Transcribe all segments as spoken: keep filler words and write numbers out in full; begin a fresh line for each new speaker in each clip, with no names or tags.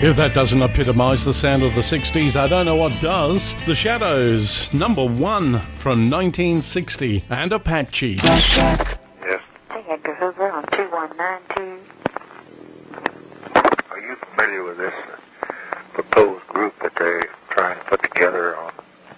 If that doesn't epitomise the sound of the sixties, I don't know what does. The Shadows, number one from nineteen sixty, and Apache.
Yes.
Hey, Edgar Hoover on two one nine two.
Are you familiar with this uh, proposed group that they're trying to put together on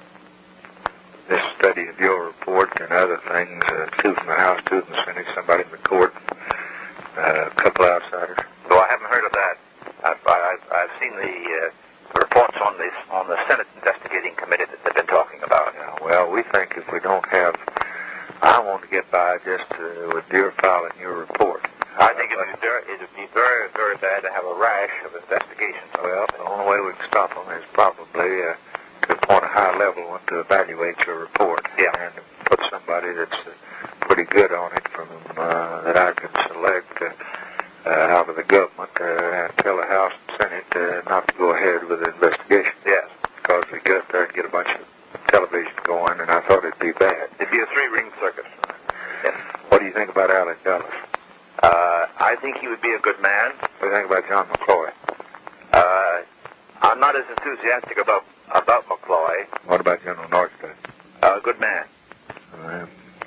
this study of your report and other things? Uh, two from the House, two from the Senate, somebody in the court, uh, a couple outsiders.
No, I haven't heard of that. I've, I've, I've seen the uh, reports on this on the Senate investigating committee that they've been talking about.
Yeah, well, we think if we don't have, I want to get by just uh, with deer filing your report.
I think it would be very, it would be very, very bad to have a rash of investigations.
Well, the only way we can stop them is probably uh, to appoint a high level one to evaluate your report.
Yeah.
And put somebody that's uh, pretty good on it from uh, that I can select uh, uh, out of the government uh, and tell the House and Senate uh, not to go ahead with the investigation.
Yes.
Because we get up there and get a bunch of television going, and I thought it'd be bad.
It'd be a three-ring circus. Yes.
What do you think about Allen Dulles?
Uh, I think he would be a good man.
What do you think about John McCloy?
Uh, I'm not as enthusiastic about about McCloy.
What about General Northstud?
A good man.
Uh,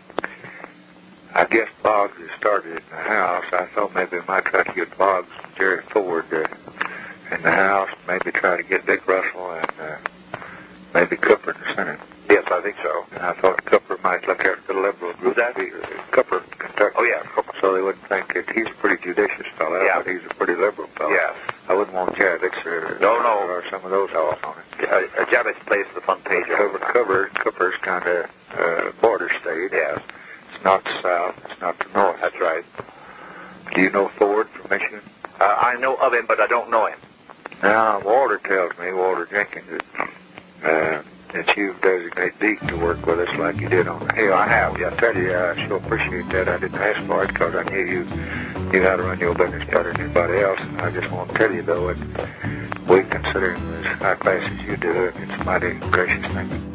I guess Boggs has started in the House. I thought maybe we might try to get Boggs and Jerry Ford uh, in the House, maybe try to get Dick Russell and uh, maybe Cooper in the Senate.
Yes, I think so.
And I thought Cooper might look after the liberal group.
That?
Be, uh, Cooper, Kentucky.
Oh, yeah, Cooper.
So they wouldn't think that he's a pretty judicious fellow,
Yeah.
but he's a pretty liberal fellow.
Yeah.
I wouldn't want Javits or,
No, no.
or some of those off on it.
Uh, uh, Javits plays the front page.
Cooper, Cooper, Cooper's kind of uh, border state.
Yes.
It's not the south, it's not the north.
That's right.
Do you know Ford from Michigan?
Uh, I know of him, but I don't know him.
Now, Walter tells me, Walter Jenkins, that, uh, that you've designated Deke to work with us like you did on the Hill. I have. I tell you, I sure appreciate that. I didn't ask for it because I knew you you got to run your business better than anybody else. And I just want to tell you, though, that we consider him as high class as you do, and it's a mighty gracious thing.